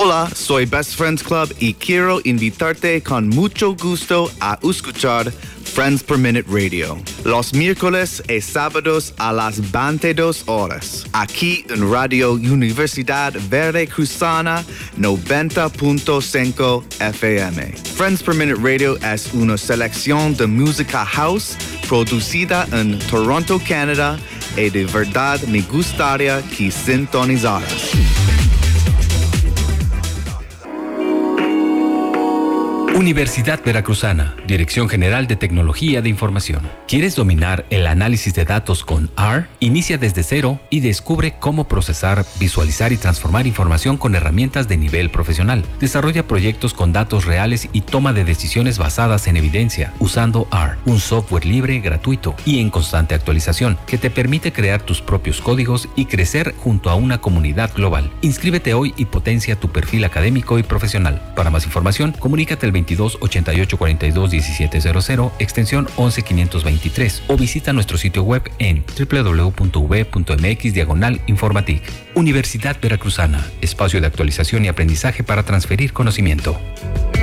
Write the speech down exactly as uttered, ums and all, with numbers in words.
Hola, soy Best Friends Club y quiero invitarte con mucho gusto a escuchar Friends Per Minute Radio, los miércoles y sábados a las veintidós horas, aquí en Radio Universidad Verde Cruzana noventa punto cinco F M. Friends Per Minute Radio es una selección de música house producida en Toronto, Canadá, y de verdad me gustaría que sintonizaras. Universidad Veracruzana, Dirección General de Tecnología de Información. ¿Quieres dominar el análisis de datos con R? Inicia desde cero y descubre cómo procesar, visualizar y transformar información con herramientas de nivel profesional. Desarrolla proyectos con datos reales y toma de decisiones basadas en evidencia, usando R, un software libre, gratuito y en constante actualización que te permite crear tus propios códigos y crecer junto a una comunidad global. Inscríbete hoy y potencia tu perfil académico y profesional. Para más información, comunícate al veintidós ochenta y ocho cuarenta y dos diecisiete cero cero, extensión once quinientos veintitrés o visita nuestro sitio web en doble u doble u doble u punto u v punto m x diagonal informatic. Universidad Veracruzana, espacio de actualización y aprendizaje para transferir conocimiento.